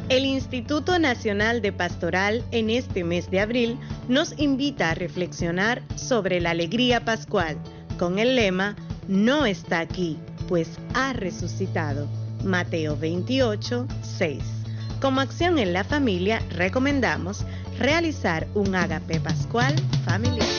El Instituto Nacional de Pastoral en este mes de abril nos invita a reflexionar sobre la alegría pascual con el lema "No está aquí, pues ha resucitado". Mateo 28, 6. Como acción en la familia, recomendamos realizar un ágape pascual familiar.